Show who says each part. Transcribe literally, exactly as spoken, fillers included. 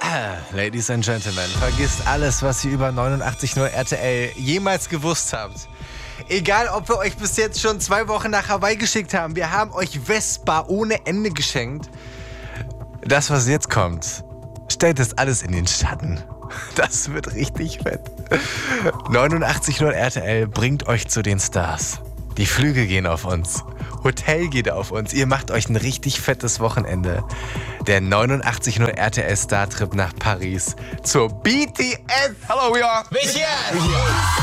Speaker 1: Ladies and Gentlemen, vergisst alles, was ihr über neunundachtzig Komma null R T L jemals gewusst habt. Egal, ob wir euch bis jetzt schon zwei Wochen nach Hawaii geschickt haben, wir haben euch Vespa ohne Ende geschenkt. Das, was jetzt kommt, stellt das alles in den Schatten. Das wird richtig fett. neunundachtzig Komma null R T L bringt euch zu den Stars. Die Flüge gehen auf uns. Hotel geht auf uns. Ihr macht euch ein richtig fettes Wochenende. Der neunundachtzig Komma null R T L Startrip nach Paris zur B T S.
Speaker 2: Hello, we are
Speaker 1: B T S.